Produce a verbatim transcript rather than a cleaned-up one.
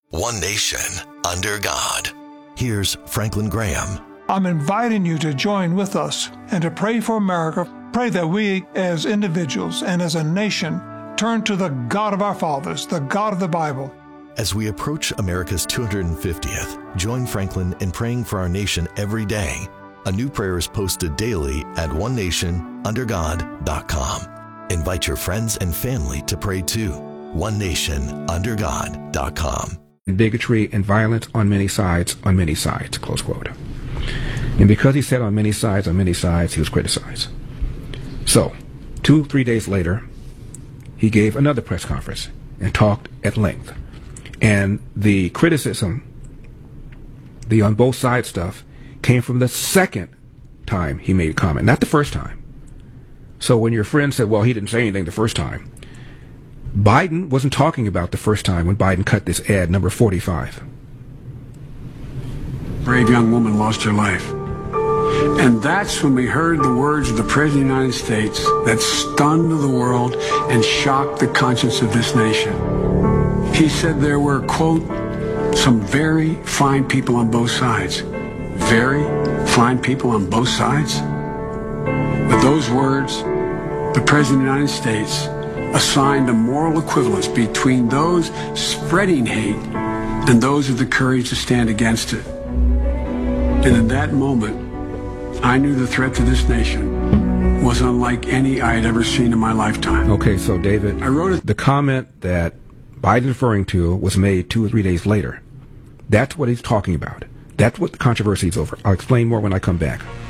One nation, under God. Here's Franklin Graham. I'm inviting you to join with us and to pray for America. Pray that we as individuals and as a nation turn to the God of our fathers, the God of the Bible. As we approach America's two hundred fiftieth, join Franklin in praying for our nation every day. A new prayer is posted daily at one nation under god dot com. Invite your friends and family to pray too. one nation under god dot com. Bigotry and violence on many sides, on many sides, close quote. And because he said on many sides, on many sides, he was criticized. So, two, three days later, he gave another press conference and talked at length. And the criticism, the on both sides stuff, came from the second time he made a comment, not the first time. So when your friend said, well, he didn't say anything the first time, Biden wasn't talking about the first time when Biden cut this ad, number forty-five. Brave young woman lost her life. And that's when we heard the words of the President of the United States that stunned the world and shocked the conscience of this nation. He said there were, quote, some very fine people on both sides. Very fine people on both sides? With those words, the President of the United States assigned a moral equivalence between those spreading hate and those with the courage to stand against it. And in that moment, I knew the threat to this nation was unlike any I had ever seen in my lifetime. Okay, so David, I wrote it. The comment that Biden's referring to was made two or three days later. That's what he's talking about. That's what the controversy is over. I'll explain more when I come back.